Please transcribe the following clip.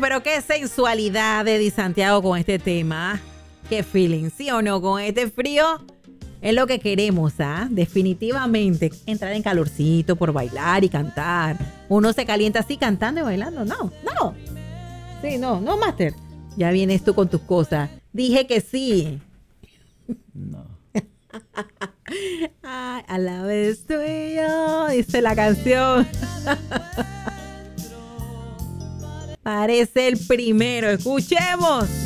pero qué sensualidad de Di Santiago con este tema. Qué feeling, ¿sí o no? Con este frío es lo que queremos, ¿ah? Definitivamente. Entrar en calorcito por bailar y cantar. Uno se calienta así cantando y bailando. No. Sí, no, Master. Ya vienes tú con tus cosas. Dije que sí. No. Ay, a la vez tú y yo, dice la canción. Parece el primero. Escuchemos.